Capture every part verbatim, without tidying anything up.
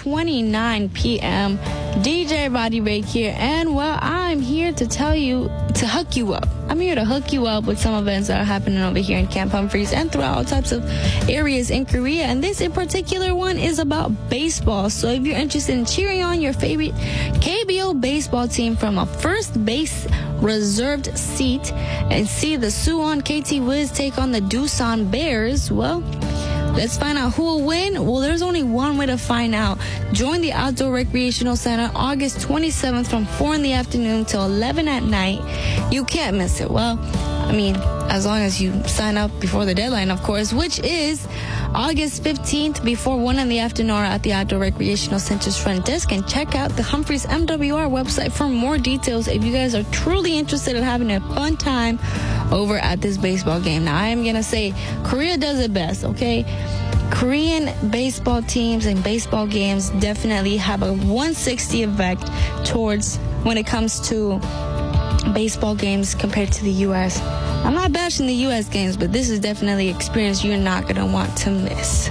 twenty-nine p.m. D J Body Break here, and well, I'm here to tell you, to hook you up. I'm here to hook you up with some events that are happening over here in Camp Humphreys and throughout all types of areas in Korea. And this in particular one is about baseball. So if you're interested in cheering on your favorite K B O baseball team from a first base reserved seat and see the Suwon K T Wiz take on the Doosan Bears, well, let's find out who will win. Well, there's only one way to find out. Join the Outdoor Recreational Center August twenty-seventh from four in the afternoon till eleven at night. You can't miss it. Well, I mean, as long as you sign up before the deadline, of course, which is August fifteenth before one in the afternoon at the Outdoor Recreational Center's front desk. And check out the Humphreys M W R website for more details if you guys are truly interested in having a fun time over at this baseball game. Now, I am going to say Korea does it best, okay? Korean baseball teams and baseball games definitely have a one sixty effect towards when it comes to baseball games compared to the U S. I'm not bashing the U S games, but this is definitely an experience you're not going to want to miss.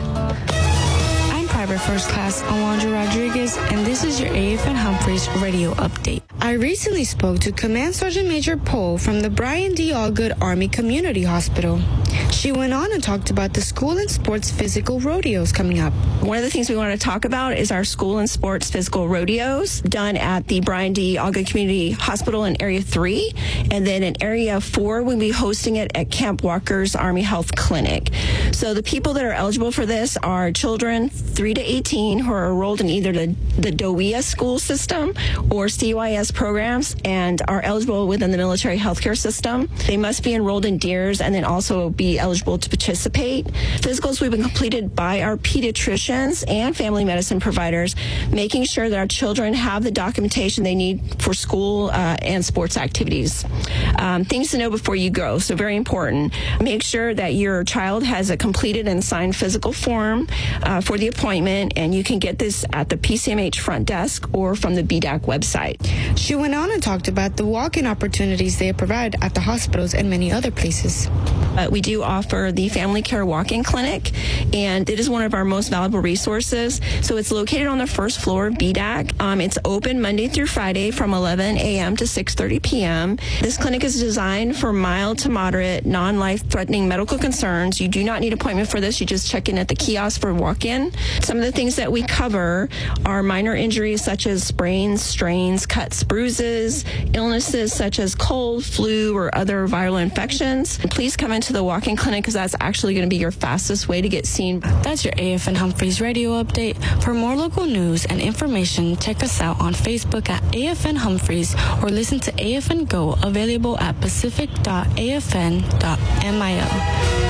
I'm Private First Class Alondra Rodriguez, and this is your A F N Humphreys radio update. I recently spoke to Command Sergeant Major Poe from the Brian D. Allgood Army Community Hospital. She went on and talked about the school and sports physical rodeos coming up. One of the things we want to talk about is our school and sports physical rodeos done at the Brian D. Allgood Community Hospital in Area three. And then in Area four, we'll be hosting it at Camp Walker's Army Health Clinic. So the people that are eligible for this are children three to eighteen who are enrolled in either the, the D O E A school system or C Y S programs and are eligible within the military healthcare system. They must be enrolled in D E E R S and then also be eligible to participate. Physicals will be completed by our pediatricians and family medicine providers, making sure that our children have the documentation they need for school uh, and sports activities. Um, things to know before you go, so very important. Make sure that your child has a completed and signed physical form uh, for the appointment, and you can get this at the P C M H front desk or from the B D A C website. She went on and talked about the walk-in opportunities they provide at the hospitals and many other places. Uh, we do offer the Family Care Walk-In Clinic, and it is one of our most valuable resources. So it's located on the first floor of B D A C. Um, it's open Monday through Friday from eleven a.m. to six thirty p.m. This clinic is designed for mild to moderate, non-life-threatening medical concerns. You do not need an appointment for this. You just check in at the kiosk for walk-in. Some of the things that we cover are minor injuries such as sprains, strains, cuts, bruises, illnesses such as cold, flu, or other viral infections. Please come into the walk-in clinic because that's actually going to be your fastest way to get seen. That's your A F N Humphreys radio update. For more local news and information, check us out on Facebook at A F N Humphreys or listen to A F N Go, available at pacific dot a f n dot mil.